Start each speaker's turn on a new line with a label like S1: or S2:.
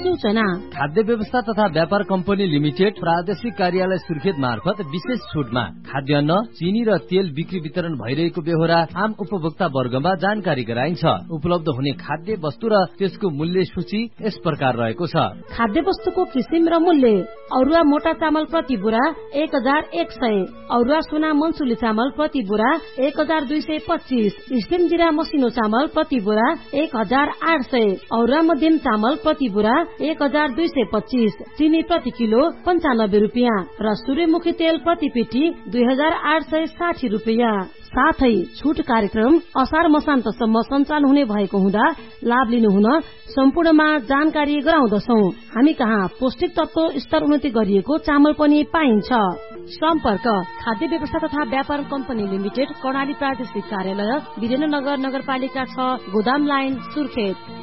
S1: सूचना।
S2: खाद्य व्यवस्था तथा व्यापार कम्पनी लिमिटेड प्रादेशिक कार्यालय सुर्खेत मार्फत विशेष छुटमा खाद्यान्न, चिनी र तेल बिक्री वितरण भइरहेको बेहोरा आम उपभोक्ता वर्गमा जानकारी गराइन्छ। उपलब्ध हुने खाद्य वस्तु र त्यसको मूल्य सूची यस प्रकार रहेको छ।
S1: खाद्य वस्तुको किसिम र मूल्य: औरुवा मोटा चामल प्रति बुरा 1100, औरुवा सोना मनसुली चामल प्रति बुरा 1225, स्टिम जिरा मसिनो चामल प्रति बुरा 1800, औरुवा मध्यम चामल प्रति बुरा 1225, चिनी प्रति किलो 95 रुपियाँ र सूर्यमुखी तेल प्रति पेटी 2860 रुपियाँ। साथै छुट कार्यक्रम असार मसान्तसम्म सञ्चालन हुने भएको हुँदा लाभ लिनुहुन सम्पूर्णमा जानकारी गराउँदछौ। हामी कहाँ पौष्टिक तत्व स्तर उन्नति गरिएको चामल पनि पाइन्छ। सम्पर्क खाद्य व्यवस्था तथा व्यापार कम्पनी लिमिटेड, कर्णाली प्रादेशिक कार्यालय, वीरेन्द्रनगर नगरपालिका 6, गोदाम लाइन, सुर्खेत।